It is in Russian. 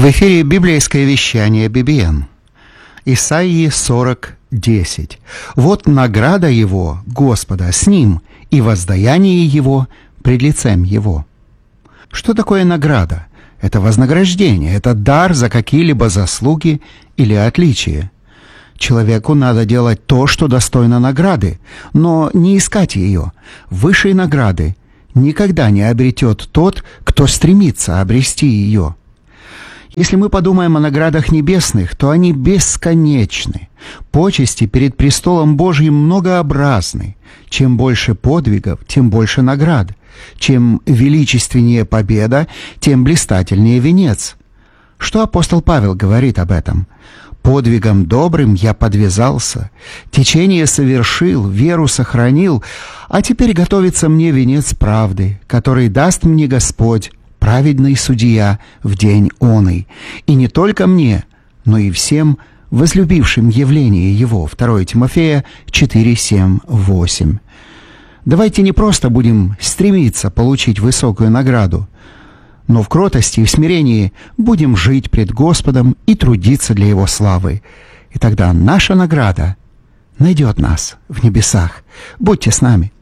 В эфире библейское вещание BBN. Исайи 40:10. «Вот награда его, Господа, с ним, и воздаяние его пред лицем его». Что такое награда? Это вознаграждение, это дар за какие-либо заслуги или отличия. Человеку надо делать то, что достойно награды, но не искать ее. Высшей награды никогда не обретет тот, кто стремится обрести ее. Если мы подумаем о наградах небесных, то они бесконечны. Почести перед престолом Божьим многообразны. Чем больше подвигов, тем больше наград. Чем величественнее победа, тем блистательнее венец. Что апостол Павел говорит об этом? «Подвигом добрым я подвязался, течение совершил, веру сохранил, а теперь готовится мне венец правды, который даст мне Господь, праведный судья, в день оный, и не только мне, но и всем возлюбившим явление Его». 2 Тимофея 4:7-8. Давайте не просто будем стремиться получить высокую награду, но в кротости и в смирении будем жить пред Господом и трудиться для Его славы. И тогда наша награда найдет нас в небесах. Будьте с нами.